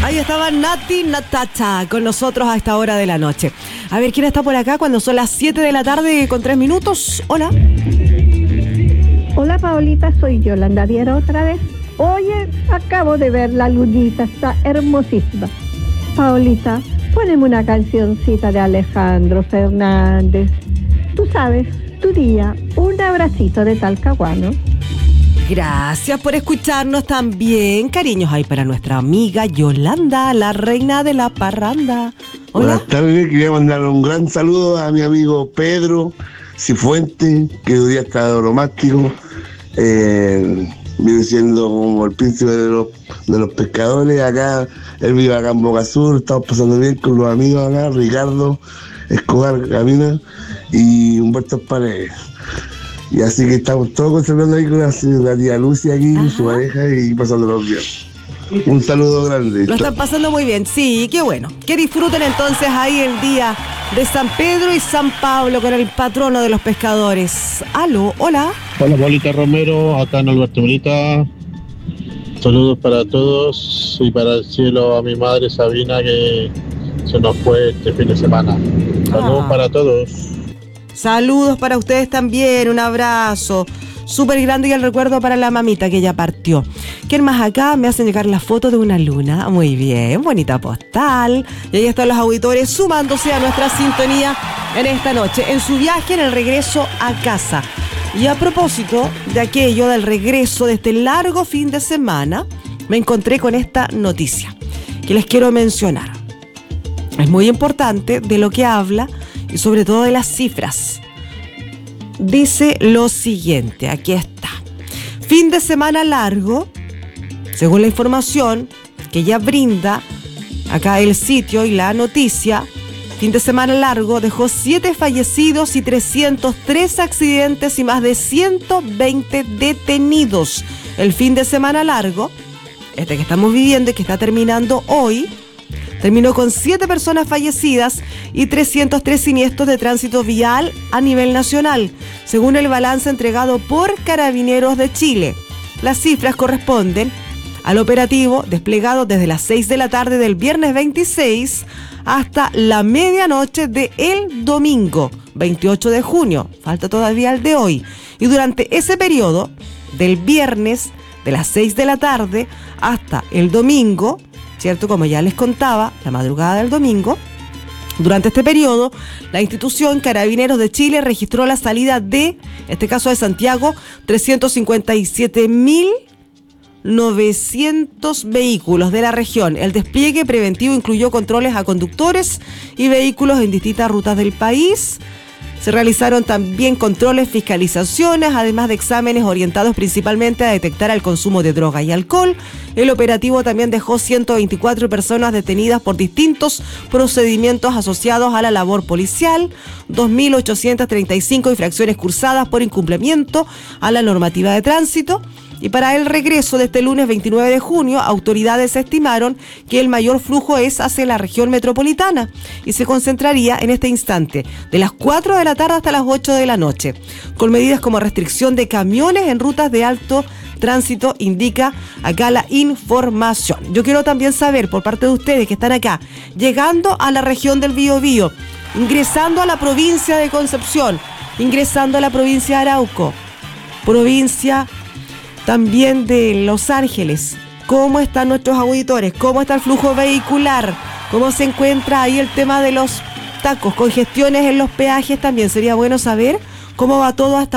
Ahí estaba Nati Natacha con nosotros a esta hora de la noche. A ver, ¿quién está por acá cuando son las 7 de la tarde con 3 minutos? Hola. Hola, Paolita, soy Yolanda Viera otra vez. Oye, acabo de ver la lunita, está hermosísima. Paolita, poneme una cancioncita de Alejandro Fernández. Tú sabes, tu día, un abracito de Talcahuano. Gracias por escucharnos también. Cariños ahí para nuestra amiga Yolanda, la reina de la parranda. Hola. Buenas tardes, quería mandar un gran saludo a mi amigo Pedro Cifuentes, que hoy día está bromático. Viene siendo como el príncipe de los pescadores. Acá, él vive acá en Boca Sur, estamos pasando bien con los amigos acá, Ricardo Escobar Camina y Humberto Paredes. Y así que estamos todos conservando ahí con la tía Lucia aquí, su pareja, y pasándolo bien. Un saludo grande. Lo están pasando muy bien, sí, qué bueno. Que disfruten entonces ahí el día de San Pedro y San Pablo con el patrono de los pescadores. Aló, hola. Hola, Paulita Romero, acá en Alberto Milita. Saludos para todos y para el cielo a mi madre Sabina, que se nos fue este fin de semana. Saludos para todos. Saludos para ustedes también, un abrazo súper grande y el recuerdo para la mamita que ya partió. ¿Quién más acá? Me hacen llegar la foto de una luna. Muy bien, bonita postal. Y ahí están los auditores sumándose a nuestra sintonía en esta noche, en su viaje, en el regreso a casa. Y a propósito de aquello del regreso de este largo fin de semana, me encontré con esta noticia que les quiero mencionar. Es muy importante de lo que habla y sobre todo de las cifras. Dice lo siguiente, aquí está. Fin de semana largo, según la información que ya brinda acá el sitio y la noticia, fin de semana largo dejó 7 fallecidos y 303 accidentes y más de 120 detenidos. El fin de semana largo, este que estamos viviendo y que está terminando hoy, terminó con 7 personas fallecidas y 303 siniestros de tránsito vial a nivel nacional, según el balance entregado por Carabineros de Chile. Las cifras corresponden al operativo desplegado desde las 6 de la tarde del viernes 26 hasta la medianoche del domingo 28 de junio. Falta todavía el de hoy. Y durante ese periodo, del viernes de las 6 de la tarde hasta el domingo, ¿cierto? Como ya les contaba, la madrugada del domingo, durante este periodo, la institución Carabineros de Chile registró la salida de, en este caso de Santiago, 357.900 vehículos de la región. El despliegue preventivo incluyó controles a conductores y vehículos en distintas rutas del país. Se realizaron también controles, fiscalizaciones, además de exámenes orientados principalmente a detectar el consumo de droga y alcohol. El operativo también dejó 124 personas detenidas por distintos procedimientos asociados a la labor policial, 2.835 infracciones cursadas por incumplimiento a la normativa de tránsito. Y para el regreso de este lunes 29 de junio, autoridades estimaron que el mayor flujo es hacia la región metropolitana y se concentraría en este instante de las 4 de la tarde hasta las 8 de la noche, con medidas como restricción de camiones en rutas de alto tránsito, indica acá la información. Yo quiero también saber por parte de ustedes que están acá, llegando a la región del Biobío, ingresando a la provincia de Concepción, ingresando a la provincia de Arauco, provincia también de Los Ángeles. ¿Cómo están nuestros auditores? ¿Cómo está el flujo vehicular? ¿Cómo se encuentra ahí el tema de los tacos? Congestiones en los peajes también. Sería bueno saber cómo va todo hasta